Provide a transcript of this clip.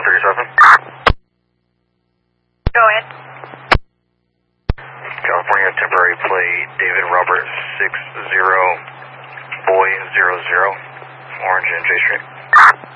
737. Go ahead. California temporary plate, David Robert 60 Boy 00, Orange and J Street.